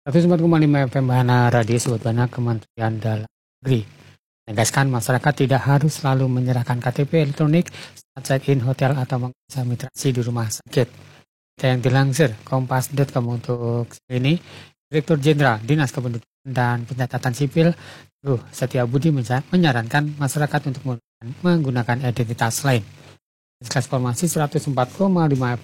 104,5 FM Bahana Radio Subatwana Kementerian Dalam Negeri menegaskan masyarakat tidak harus selalu menyerahkan KTP elektronik saat check-in hotel atau mengakses migrasi di rumah sakit. Yang dilansir Kompas.com untuk ini, Direktur Jenderal Dinas Kependudukan dan Pencatatan Sipil Ruh Setiabudi menyarankan masyarakat untuk menggunakan identitas lain. Transformasi 104,5